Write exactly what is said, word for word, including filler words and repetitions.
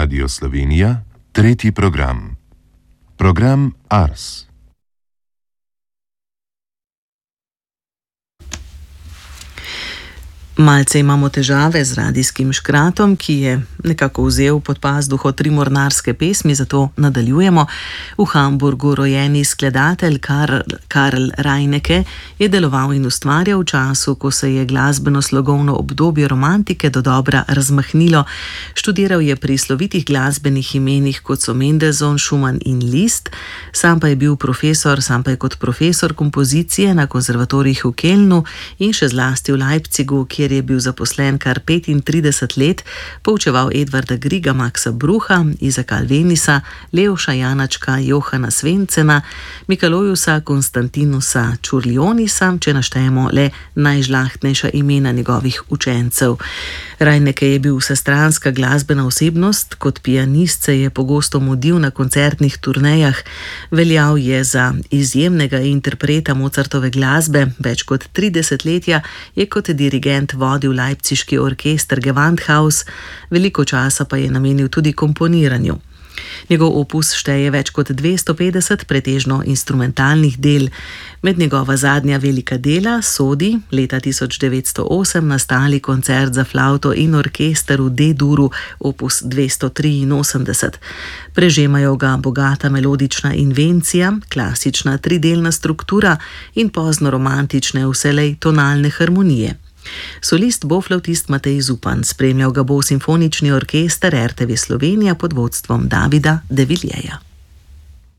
Radio Slovenija, tretji program. Program Ars. Malce imamo težave z radijskim škratom, ki je nekako vzel pod pazduho tri mornarske pesmi, zato nadaljujemo. V Hamburgu rojeni skladatelj Karl, Karl Reinecke je deloval in ustvarjal v času, ko se je glasbeno-slogovno obdobje romantike dodobra razmahnilo. Študiral je pri slovitih glasbenih imenih, kot so Mendelssohn, Schumann in Liszt. Sam pa je bil profesor, sam pa je kot profesor kompozicije na konzervatorijih v Kelnu in še zlasti v Leipzigu, kjer je bil zaposlen kar petintrideset let, poučeval Edvarda Grieга, Maxa Brucha, Isaaca Albéniza, Leoša Janačka, Johana Svencena, Mikalojusa Konstantinusa Čurlionisa, če naštejemo le najžlahtnejša imena njegovih učencev. Reinecke je bil vsestranska glasbena osebnost, kot pianist se je pogosto mudil na koncertnih turnejah, veljal je za izjemnega interpreta Mozartove glasbe, več kot tri desetletja je kot dirigent vodil leipziški orkester Gewandhaus, veliko časa pa je namenil tudi komponiranju. Njegov opus šteje več kot dvesto petdeset pretežno instrumentalnih del. Med njegova zadnja velika dela sodi leta tisoč devetsto osem nastali koncert za flavto in orkester v D-duru opus dvesto triinosemdeset. Prežemajo ga bogata melodična invencija, klasična tridelna struktura in pozno-romantične vselej tonalne harmonije. Solist bo flavtist Matej Zupan, spremljal ga bo simfonični orkester R T V Slovenija pod vodstvom Davida de Villiers.